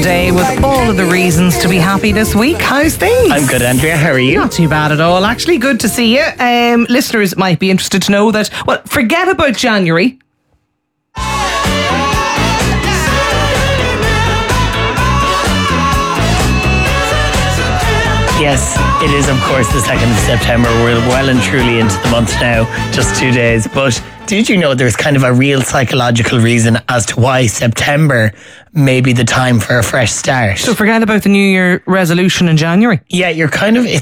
Day with all of the reasons to be happy this week. How's things? I'm good, Andrea. How are you? Not too bad at all. Actually, good to see you. Listeners might be interested to know that, well, forget about January. Yes, it is, of course, the 2nd of September. We're well and truly into the month now, just 2 days. But did you know there's kind of a real psychological reason as to why September may be the time for a fresh start? So forget about the New Year resolution in January. Yeah, you're kind of...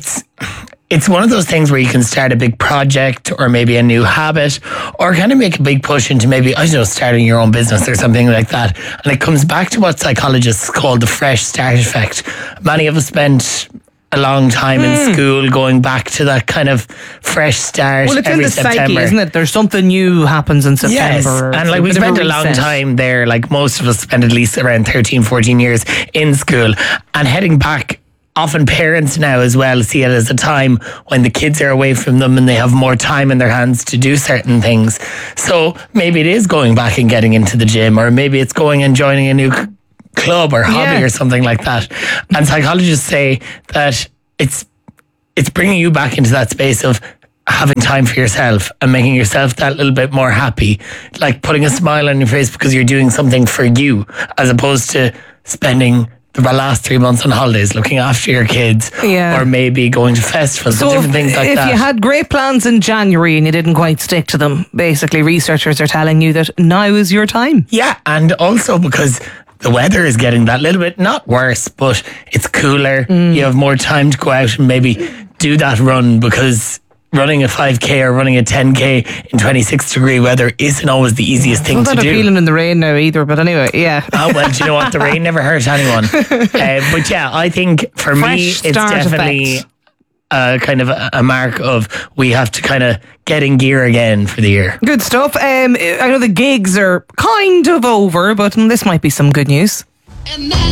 It's one of those things where you can start a big project or maybe a new habit or kind of make a big push into maybe, I don't know, starting your own business or something like that. And it comes back to what psychologists call the fresh start effect. Many of us spent a long time in school going back to that kind of fresh start. Well, it's every in the September. psyche, isn't it? There's something new happens in September. Yes, and like we spent a long time there. Like most of us spent at least around 13, 14 years in school. And heading back, often parents now as well see it as a time when the kids are away from them and they have more time in their hands to do certain things. So maybe it is going back and getting into the gym, or maybe it's going and joining a new club or hobby or something like that. And psychologists say that it's bringing you back into that space of having time for yourself and making yourself that little bit more happy, like putting a smile on your face because you're doing something for you, as opposed to spending the last 3 months on holidays looking after your kids, or maybe going to festivals and different things like that. If you had great plans in January and you didn't quite stick to them, basically researchers are telling you that now is your time. Yeah, and also because the weather is getting that little bit, not worse, but it's cooler. You have more time to go out and maybe do that run, because running a 5K or running a 10K in 26 degree weather isn't always the easiest thing to do. Not feeling in the rain now either, but anyway, yeah. Oh, well, do you know what? The rain never hurt anyone. But yeah, I think for me, it's definitely kind of a mark of we have to kind of get in gear again for the year. Good stuff. I know the gigs are kind of over, but this might be some good news.